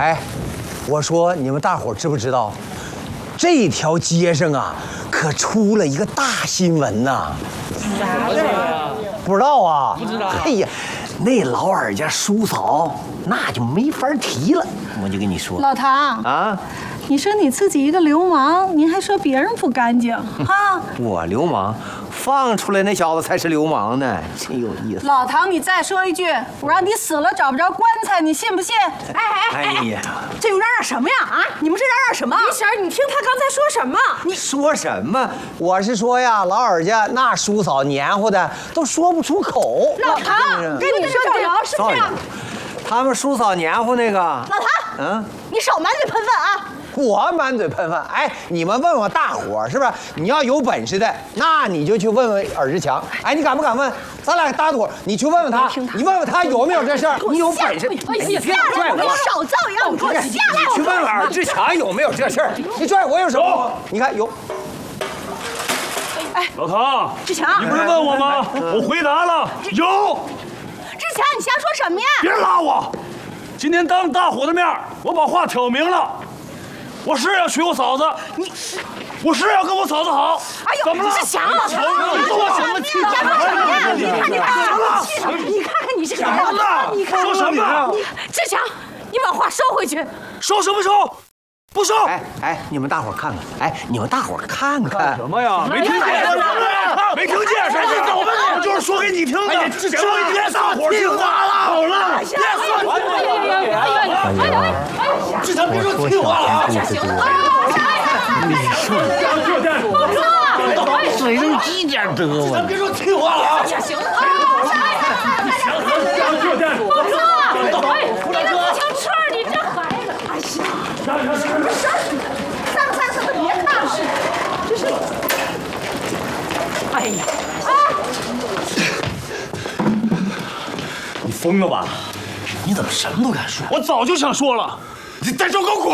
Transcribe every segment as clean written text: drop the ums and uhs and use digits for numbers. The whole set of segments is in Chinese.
哎，我说你们大伙知不知道，这条街上啊，可出了一个大新闻呐！ 啥事啊？ 不知道啊？ 不知道。 哎呀，那老二家叔嫂那就没法提了，我就跟你说。 老唐啊，你说你自己一个流氓，您还说别人不干净啊？ 我流氓？放出来那小子才是流氓呢，真有意思。 老唐，你再说一句，我让你死了找不着棺材，你信不信？ 哎呀， 这又嚷嚷什么呀？啊，你们这嚷嚷什么？ 李婶儿，你听他刚才说什么？ 你说什么？我是说呀，老二家那叔嫂黏糊的都说不出口。 老唐，跟你说造谣是这样。 他们叔嫂黏糊那个。老唐，你少满嘴喷粪啊！ 我满嘴喷粪，哎，你们问问大伙是不是？你要有本事的，那你就去问问尔志强。哎，你敢不敢问？咱俩搭伙，你去问问他，你问问他有没有这事儿。你有本事，你别拽我！ 你少造谣！你给我下来！ 你去问问尔志强有没有这事儿。你拽我有什么？你看有。 哎，老唐， 志强， 你不是问我吗？我回答了，有。 志强，你瞎说什么呀？ 别拉我！今天当大伙的面，我把话挑明了。我是要娶我嫂子，我是要跟我嫂子好。 哎呦， 怎么了？ 志强，老唐， 你说什么？ 你看看你这个人，你看说什么？ 志强，你把话收回去。 收什么收？不收！ 哎，你们大伙看看，哎，你们大伙看看什么呀？没听见？没听见？你走吧你！我就是说给你听的。行了，别撒火听话了。好了，别撒火。志强，别说听话了啊！ 嘴上积点德志强，别说听话了啊！ 行了，你这不听劝儿，你这孩子，哎呀，什么事儿？上三次都别看了，这是， 哎呀， 你疯了吧？ 你怎么什么都敢说？ 我早就想说了，你再说给我滚！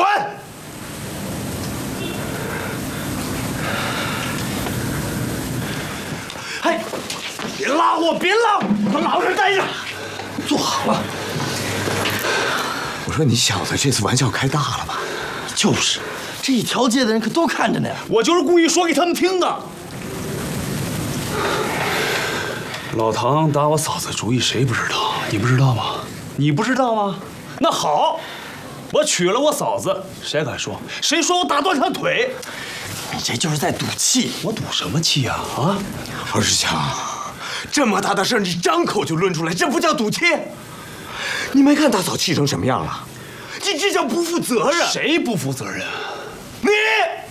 哎， 别拉我，别拉我，老实待着。 坐好了。我说你小子这次玩笑开大了吧？就是，这一条街的人可都看着呢。 我就是故意说给他们听的。老唐打我嫂子主意，谁不知道？你不知道吗？你不知道吗？那好，我娶了我嫂子，谁敢说？谁说我打断他腿？ 你这就是在赌气。 我赌什么气啊？啊， 二志强，这么大的事你张口就抡出来，这不叫赌气？你没看大嫂气成什么样了？你这叫不负责任。 谁不负责任？ 你。